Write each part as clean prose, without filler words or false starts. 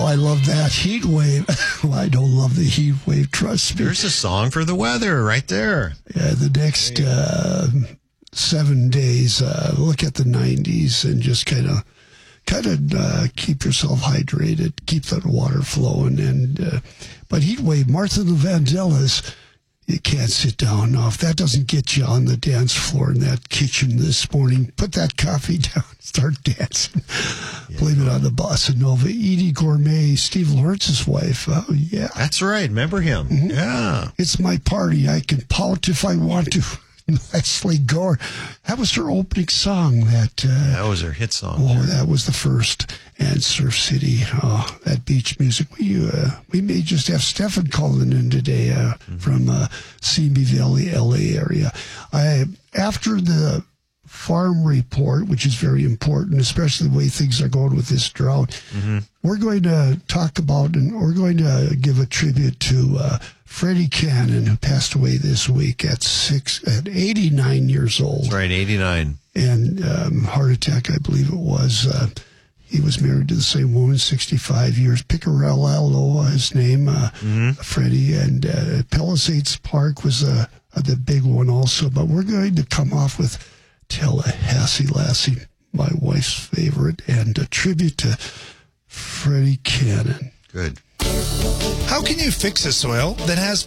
I love that heat wave. Well, I don't love the heat wave, trust me. There's a song for the weather right there. Yeah, the next 7 days, look at the 90s and just kind of keep yourself hydrated, keep that water flowing. But heat wave, Martha Vandellas, you can't sit down. Now, if that doesn't get you on the dance floor in that kitchen this morning, put that coffee down, start dancing. Yeah. Blame it on the bossa nova. Edie Gourmet, Steve Lawrence's wife. Oh, yeah. That's right. Remember him. Mm-hmm. Yeah. It's my party. I can pout if I want to. Leslie Gore. That was her opening song. That was her hit song. Oh, that was the first. And Surf City. Oh, that beach music. We may just have Stefan calling in today from Simi Valley, LA area. After the farm report, which is very important, especially the way things are going with this drought, we're going to talk about and we're going to give a tribute to Freddie Cannon, who passed away this week at 89 years old. That's right, 89. And heart attack, I believe it was. He was married to the same woman, 65 years. Picarello, his name, Freddie. And Palisades Park was the big one also. But we're going to come off with Tallahassee Lassie, my wife's favorite, and a tribute to Freddie Cannon. Good. How can you fix a soil that has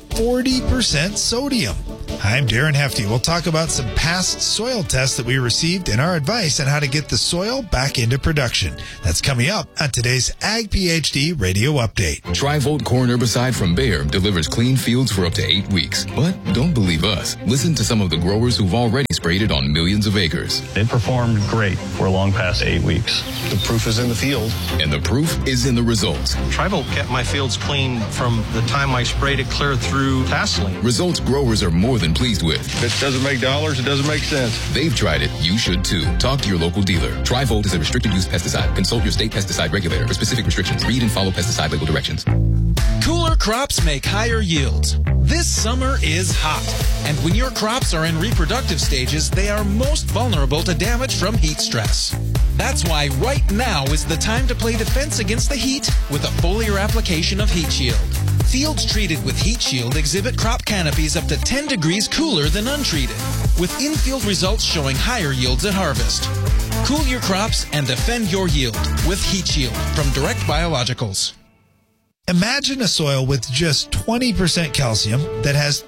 40% sodium? I'm Darren Hefty. We'll talk about some past soil tests that we received and our advice on how to get the soil back into production. That's coming up on today's Ag PhD Radio Update. Tri-Volt corn herbicide from Bayer delivers clean fields for up to 8 weeks. But don't believe us. Listen to some of the growers who've already sprayed it on millions of acres. It performed great. We're long past 8 weeks. The proof is in the field. And the proof is in the results. Tri-Volt kept my fields clean from the time I sprayed it clear through tasseling. Results growers are more than pleased with. If it doesn't make dollars, it doesn't make sense. They've tried it. You should too. Talk to your local dealer. Tri-Volt is a restricted use pesticide. Consult your state pesticide regulator for specific restrictions. Read and follow pesticide label directions. Cooler crops make higher yields. This summer is hot, and when your crops are in reproductive stages, they are most vulnerable to damage from heat stress. That's why right now is the time to play defense against the heat with a foliar application of Heat Shield. Fields treated with Heat Shield exhibit crop canopies up to 10 degrees cooler than untreated, with in-field results showing higher yields at harvest. Cool your crops and defend your yield with Heat Shield from Direct Biologicals. Imagine a soil with just 20% calcium that has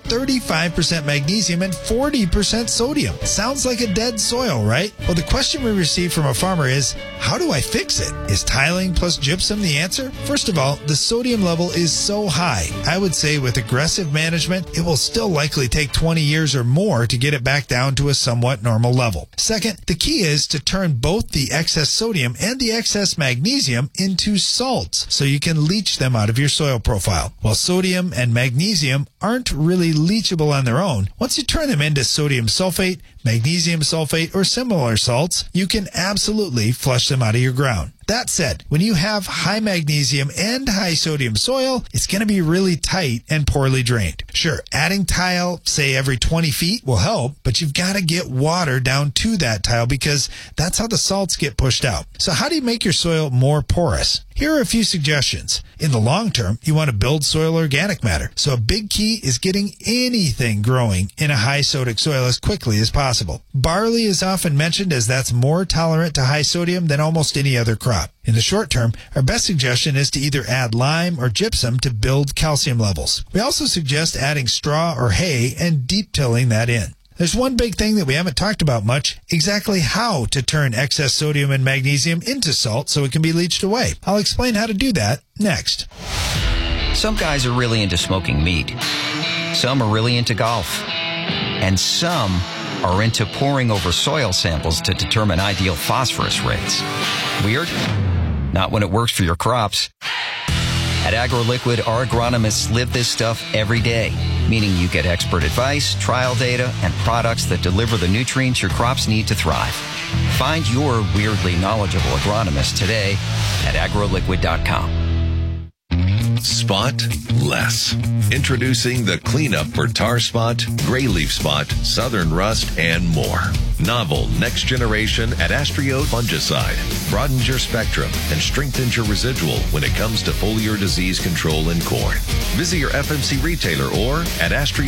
35% magnesium and 40% sodium. Sounds like a dead soil, right? Well, the question we received from a farmer is, how do I fix it? Is tiling plus gypsum the answer? First of all, the sodium level is so high. I would say with aggressive management, it will still likely take 20 years or more to get it back down to a somewhat normal level. Second, the key is to turn both the excess sodium and the excess magnesium into salts so you can leach them out of your soil profile. While sodium and magnesium aren't really leachable on their own, once you turn them into sodium sulfate, magnesium sulfate, or similar salts, you can absolutely flush them out of your ground. That said, when you have high magnesium and high sodium soil, it's going to be really tight and poorly drained. Sure, adding tile, say every 20 feet, will help, but you've got to get water down to that tile because that's how the salts get pushed out. So how do you make your soil more porous? Here are a few suggestions. In the long term, you want to build soil organic matter. So a big key is getting anything growing in a high sodic soil as quickly as possible. Barley is often mentioned as that's more tolerant to high sodium than almost any other crop. In the short term, our best suggestion is to either add lime or gypsum to build calcium levels. We also suggest adding straw or hay and deep tilling that in. There's one big thing that we haven't talked about much, exactly how to turn excess sodium and magnesium into salt so it can be leached away. I'll explain how to do that next. Some guys are really into smoking meat. Some are really into golf. And some are into poring over soil samples to determine ideal phosphorus rates. Weird? Not when it works for your crops. At AgroLiquid, our agronomists live this stuff every day, meaning you get expert advice, trial data, and products that deliver the nutrients your crops need to thrive. Find your weirdly knowledgeable agronomist today at agroliquid.com. Spot less. Introducing the cleanup for tar spot, gray leaf spot, southern rust, and more. Novel next generation Adastrio fungicide. broadens your spectrum, and strengthens your residual when it comes to foliar disease control in corn. Visit your FMC retailer or at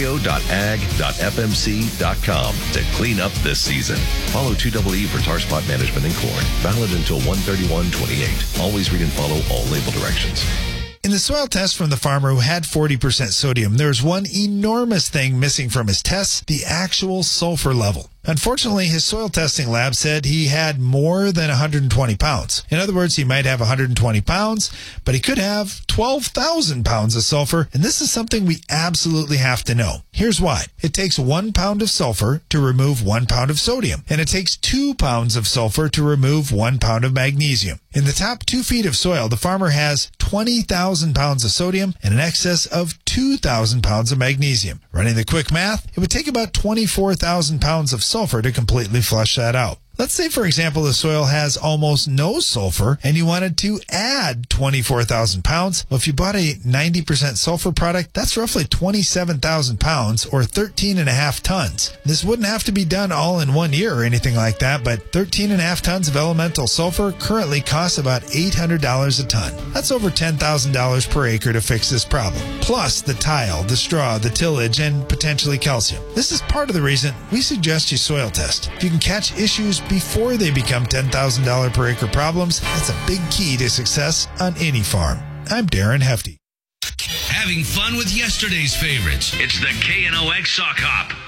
astrio.ag.fmc.com to clean up this season. Follow 2EE for tar spot management in corn. Valid until 1/31/28. Always read and follow all label directions. In the soil test from the farmer who had 40% sodium, there was one enormous thing missing from his tests, the actual sulfur level. Unfortunately, his soil testing lab said he had more than 120 pounds. In other words, he might have 120 pounds, but he could have 12,000 pounds of sulfur, and this is something we absolutely have to know. Here's why. It takes 1 pound of sulfur to remove 1 pound of sodium, and it takes 2 pounds of sulfur to remove 1 pound of magnesium. In the top 2 feet of soil, the farmer has 20,000 pounds of sodium and an excess of 2,000 pounds of magnesium. Running the quick math, it would take about 24,000 pounds of sulfur to completely flush that out. Let's say, for example, the soil has almost no sulfur and you wanted to add 24,000 pounds. Well, if you bought a 90% sulfur product, that's roughly 27,000 pounds or 13.5 tons. This wouldn't have to be done all in 1 year or anything like that, but 13.5 tons of elemental sulfur currently costs about $800 a ton. That's over $10,000 per acre to fix this problem. Plus the tile, the straw, the tillage, and potentially calcium. This is part of the reason we suggest you soil test. If you can catch issues before they become $10,000 per acre problems, that's a big key to success on any farm. I'm Darren Hefty. Having fun with yesterday's favorites. It's the K&OX Sock Hop.